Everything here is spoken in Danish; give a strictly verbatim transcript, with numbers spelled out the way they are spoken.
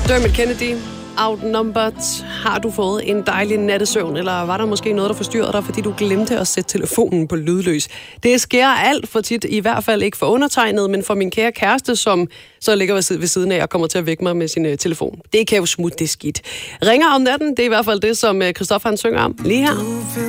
Dermot Kennedy, Outnumbered. Har du fået en dejlig nattesøvn, eller var der måske noget, der forstyrrede dig, fordi du glemte at sætte telefonen på lydløs? Det sker alt for tit, i hvert fald ikke for undertegnet, men for min kære kæreste, som så ligger ved siden af og kommer til at vække mig med sin uh, telefon. Det kan jo smutte, det skidt. Ringer om natten, det er i hvert fald det, som Christoffer han synger om lige her.